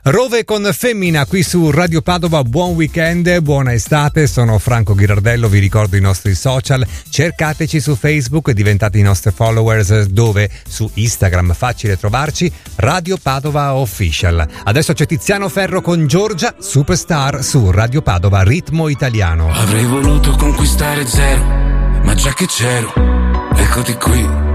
Rove con Femmina qui su Radio Padova, buon weekend, buona estate, sono Franco Ghirardello, vi ricordo i nostri social, cercateci su Facebook, diventate i nostri followers, dove su Instagram facile trovarci, Radio Padova Official. Adesso c'è Tiziano Ferro con Giorgia, Superstar su Radio Padova, ritmo italiano. Avrei voluto conquistare zero, ma già che c'ero, eccoti qui.